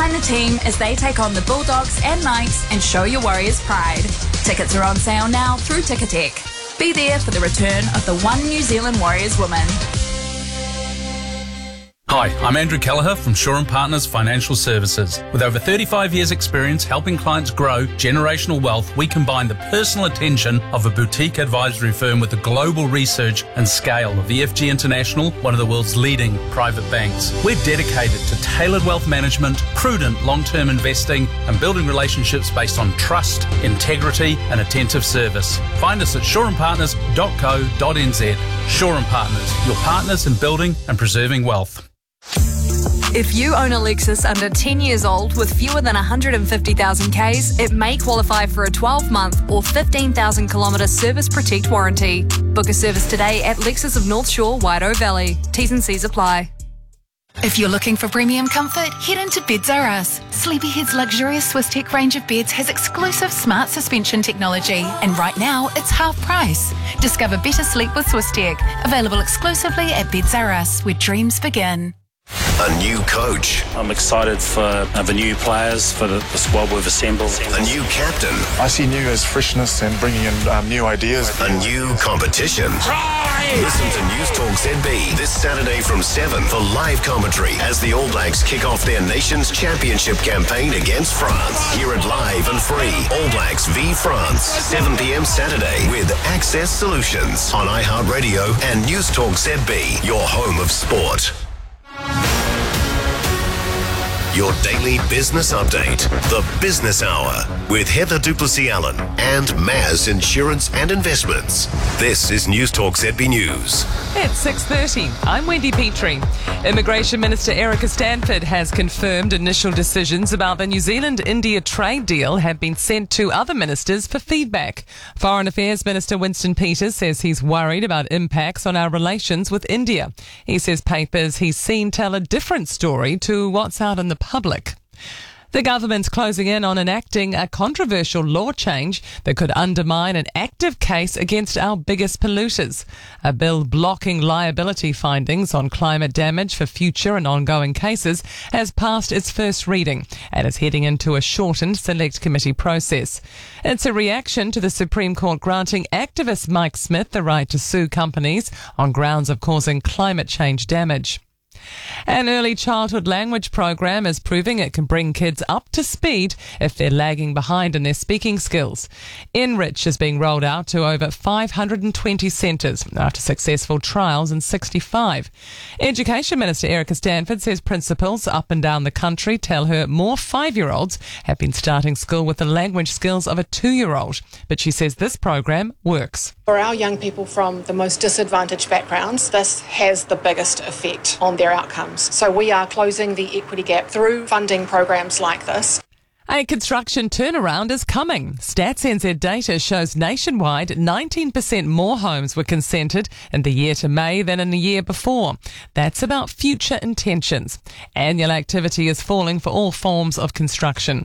Join the team as they take on the Bulldogs and Knights and show your Warriors pride. Tickets are on sale now through Ticketek. Be there for the return of the One New Zealand Warriors woman. Hi, I'm Andrew Kelleher from Shaw & Partners Financial Services. With over 35 years' experience helping clients grow generational wealth, we combine the personal attention of a boutique advisory firm with the global research and scale of EFG International, one of the world's leading private banks. We're dedicated to tailored wealth management, prudent long-term investing, and building relationships based on trust, integrity, and attentive service. Find us at shawandpartners.co.nz. Shaw & Partners, your partners in building and preserving wealth. If you own a Lexus under 10 years old with fewer than 150,000 Ks, it may qualify for a 12-month or 15,000 kilometre Service Protect warranty. Book a service today at Lexus of North Shore, Wairoa Valley. T's and C's apply. If you're looking for premium comfort, head into Beds R Us. Sleepyhead's luxurious Swisstech range of beds has exclusive smart suspension technology, and right now it's half price. Discover better sleep with Swisstech. Available exclusively at Beds R Us, where dreams begin. A new coach. I'm excited for the new players, for the squad we've assembled. A new captain. I see new as freshness and bringing in new ideas. A new competition. Listen to News Talk ZB this Saturday from 7 for live commentary as the All Blacks kick off their nation's championship campaign against France. Hear it live and free. All Blacks v France, 7 p.m. Saturday with Access Solutions on iHeartRadio and News Talk ZB, your home of sport. Your daily business update, the Business Hour, with Heather Duplessis-Allen and Maz Insurance and Investments. This is News Talk ZB News. It's 6:30. I'm Wendy Petrie. Immigration Minister Erica Stanford has confirmed initial decisions about the New Zealand-India trade deal have been sent to other ministers for feedback. Foreign Affairs Minister Winston Peters says he's worried about impacts on our relations with India. He says papers he's seen tell a different story to what's out in the public. The government's closing in on enacting a controversial law change that could undermine an active case against our biggest polluters. A bill blocking liability findings on climate damage for future and ongoing cases has passed its first reading and is heading into a shortened select committee process. It's a reaction to the Supreme Court granting activist Mike Smith the right to sue companies on grounds of causing climate change damage. An early childhood language program is proving it can bring kids up to speed if they're lagging behind in their speaking skills. Enrich is being rolled out to over 520 centres after successful trials in 65. Education Minister Erica Stanford says principals up and down the country tell her more 5-year-olds have been starting school with the language skills of a 2-year-old. But she says this program works. For our young people from the most disadvantaged backgrounds, this has the biggest effect on their outcomes. So we are closing the equity gap through funding programs like this. A construction turnaround is coming. Stats NZ data shows nationwide 19% more homes were consented in the year to May than in the year before. That's about future intentions. Annual activity is falling for all forms of construction.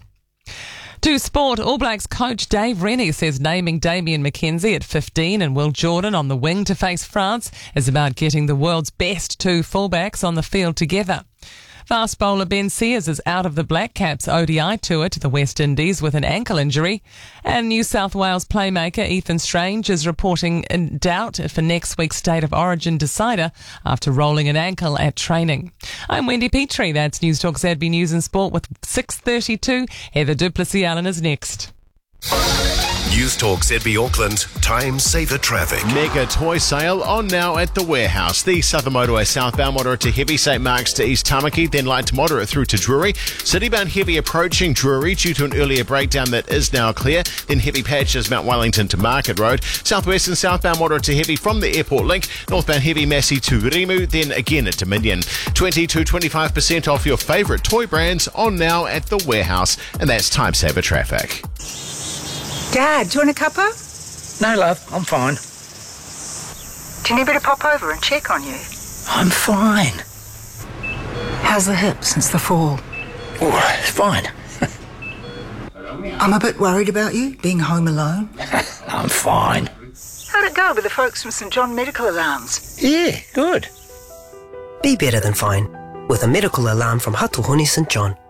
To sport, All Blacks coach Dave Rennie says naming Damien McKenzie at 15 and Will Jordan on the wing to face France is about getting the world's best two fullbacks on the field together. Fast bowler Ben Sears is out of the Black Caps ODI tour to the West Indies with an ankle injury. And New South Wales playmaker Ethan Strange is reporting in doubt for next week's State of Origin decider after rolling an ankle at training. I'm Wendy Petrie. That's News Talk ZB News and Sport with 6:32. Heather Duplessis-Allen is next. News Talk ZB Auckland, time saver traffic. Mega toy sale on now at the warehouse. The Southern Motorway southbound moderate to heavy, St Mark's to East Tamaki, then light to moderate through to Drury. Citybound heavy approaching Drury due to an earlier breakdown that is now clear. Then heavy patches Mount Wellington to Market Road. Southwest and southbound moderate to heavy from the airport link. Northbound heavy Massey to Rimu, then again at Dominion. 20 to 25% off your favourite toy brands on now at the warehouse. And that's time saver traffic. Dad, do you want a cuppa? No, love, I'm fine. Do you need me to pop over and check on you? I'm fine. How's the hip since the fall? Oh, it's fine. I'm a bit worried about you, being home alone. I'm fine. How'd it go with the folks from St John Medical Alarms? Yeah, good. Be better than fine with a medical alarm from Hatuhuni St John.